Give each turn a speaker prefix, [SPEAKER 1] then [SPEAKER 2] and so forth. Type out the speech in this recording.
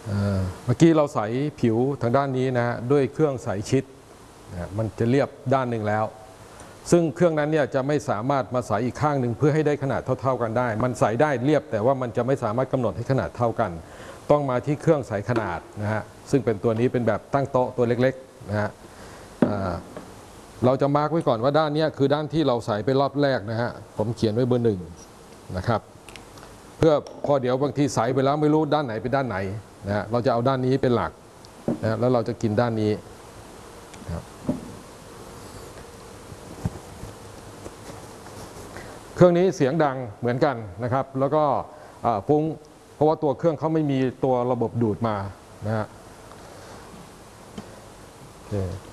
[SPEAKER 1] เมื่อกี้เราใส่ผิวทางด้านนี้นะฮะด้วยเครื่องใสชิดนะมันจะเรียบด้านหนึ่งแล้วซึ่งเครื่องนั้นเนี่ยจะไม่สามารถมาใส่อีกข้างหนึ่งเพื่อให้ได้ขนาดเท่ากันได้มันใส่ได้เรียบแต่ว่ามันจะไม่สามารถกำหนดให้ขนาดเท่ากันต้องมาที่เครื่องใส่ขนาดนะฮะซึ่งเป็นตัวนี้เป็นแบบตั้งโต๊ะตัวเล็กๆนะฮะเราจะมาร์กไว้ก่อนว่าด้านนี้คือด้านที่เราใส่ไปรอบแรกนะฮะผมเขียนไว้เบอร์ 1นะครับเพื่อพอเดี๋ยวบางทีใส่ไปแล้วไม่รู้ด้านไหนเป็นด้านไหนนะฮะเราจะเอาด้านนี้เป็นหลักนะแล้วเราจะกินด้านนี้นะครับเครื่องนี้เสียงดังเหมือนกันนะครับแล้วก็ฟุ้งเพราะว่าตัวเครื่องเขาไม่มีตัวระบบดูดมานะฮะ